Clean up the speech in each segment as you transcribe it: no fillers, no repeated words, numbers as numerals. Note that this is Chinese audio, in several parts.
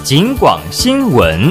警广新闻。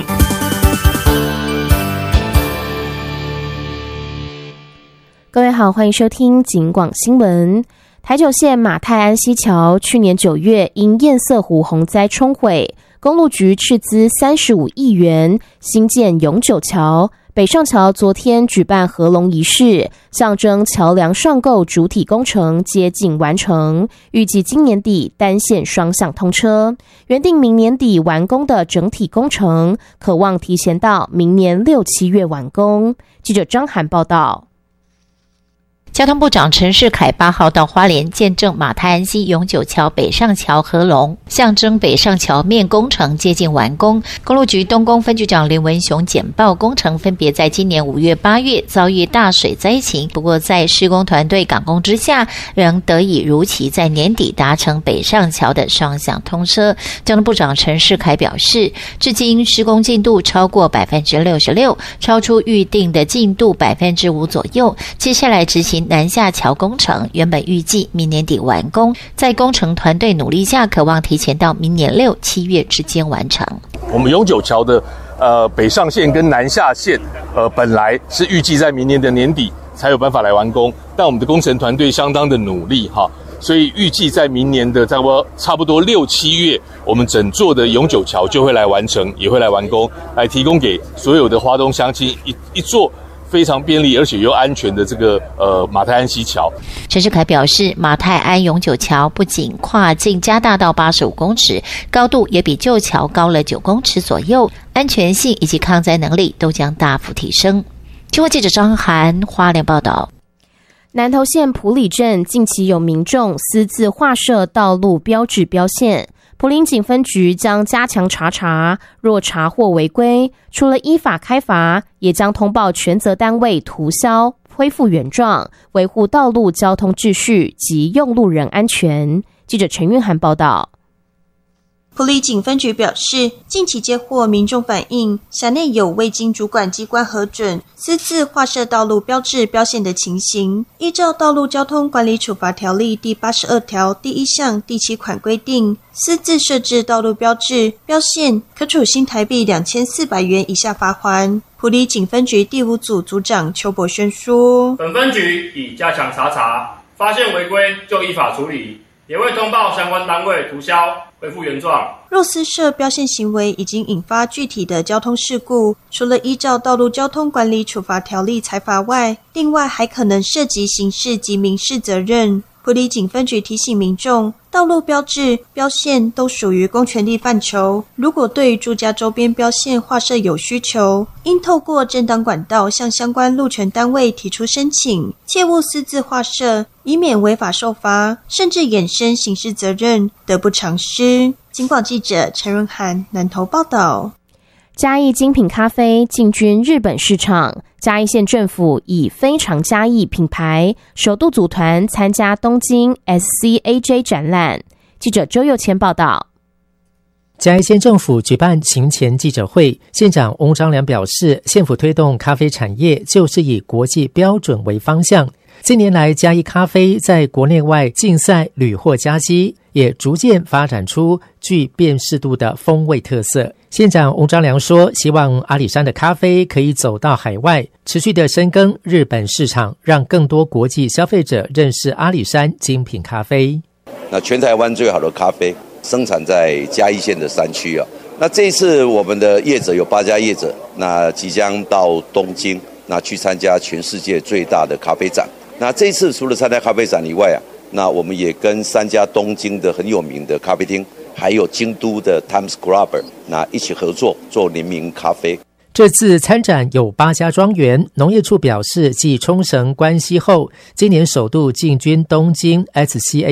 各位好，欢迎收听警广新闻。台九线马太安溪桥去年9月因堰塞湖洪灾冲毁，公路局斥资35亿元新建永久桥。北上桥昨天举办合龙仪式，象征桥梁上构主体工程接近完成，预计今年底单线双向通车。原定明年底完工的整体工程，可望提前到明年6、7月完工。记者张涵报道。 交通部长陈世凯8号到花莲见证马太安溪永久桥北上桥合龙，象征北上桥面工程接近完工。公路局东宫分局长林文雄简报工程分别在今年5月、8月遭遇大水灾情，不过在施工团队赶工之下，仍得以如期在年底达成北上桥的双向通车。交通部长陈世凯表示，至今施工进度超过 66%， 超出预定的进度 5% 左右，接下来执行南下桥工程，原本预计明年底完工，在工程团队努力下，渴望提前到明年6、7月之间完成。 我们永久桥的北上线跟南下线本来是预计在明年的年底才有办法来完工，但我们的工程团队相当的努力哈，所以预计在明年的差不多6、7月，我们整座的永久桥就会来完成，也会来完工，来提供给所有的花东乡亲一座非常便利而且又安全的这个马太安溪桥。 陈世凯表示，马太安永久桥不仅跨径加大到85公尺，高度也比旧桥高了9公尺左右，安全性以及抗灾能力都将大幅提升。新闻记者张涵花莲报道。 南投县埔里镇近期有民众私自画设道路标志标线，埔里警分局将加强查，若查获违规，除了依法开罚，也将通报全责单位涂销，恢复原状，维护道路交通秩序及用路人安全。记者陈韵涵报道。 埔里警分局表示，近期接获民众反映，辖内有未经主管机关核准私自画设道路标志标线的情形。依照《道路交通管理处罚条例》第82条第1项第7款规定，私自设置道路标志标线，可处新台币2400元以下罚锾。埔里警分局第5组组长邱博轩说， 本分局已加强查，发现违规就依法处理，也会通报相关单位涂销，恢复原状。 若私设标线行为已经引发具体的交通事故，除了依照道路交通管理处罚条例裁罚外，另外还可能涉及刑事及民事责任。埔里警分局提醒民众，道路标志标线都属于公权力范畴，如果对于住家周边标线画设有需求，应透过正当管道向相关路权单位提出申请，切勿私自画设，以免违法受罚，甚至衍生刑事责任，得不偿失。警广记者陈润涵南投报道。 嘉义精品咖啡进军日本市场，嘉义县政府以非常嘉义品牌首度组团参加东京 SCAJ 展览。记者周佑谦报道。 嘉义县政府举办勤前记者会，县长翁章良表示，县府推动咖啡产业就是以国际标准为方向。近年来，嘉义咖啡在国内外竞赛屡获佳绩，也逐渐发展出具辨识度的风味特色。县长翁章良说，希望阿里山的咖啡可以走到海外，持续的深耕日本市场，让更多国际消费者认识阿里山精品咖啡。 那全台湾最好的咖啡生产在嘉义县的山区啊。那这一次我们的业者有8家业者，那即将到东京，那去参加全世界最大的咖啡展。那这一次除了参加咖啡展以外啊，那我们也跟3家东京的很有名的咖啡厅，还有京都的 Times Club 那一起合作做联名咖啡。 这次参展有8家庄园，农业处表示，继冲绳关西后，今年首度进军东京 SCA